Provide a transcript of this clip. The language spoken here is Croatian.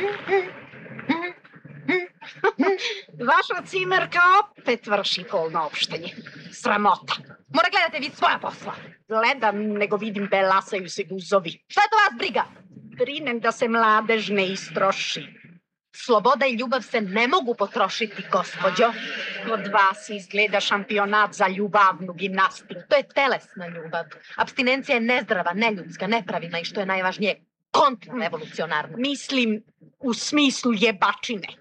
Vaša cimerka opet vrši polno opštenje. Sramota. Mora gledate vi svoja posla. Gledam, nego vidim belasaju se guzovi. Šta je to vas briga? Brinem da se mladež ne istroši. Sloboda i ljubav se ne mogu potrošiti, gospođo. Od vas izgleda šampionat za ljubavnu gimnastiku. To je telesna ljubav. Apstinencija je nezdrava, neljudska, nepravilna i što je najvažnije, kontrarevolucionarna. Mislim, u smislu jebačine.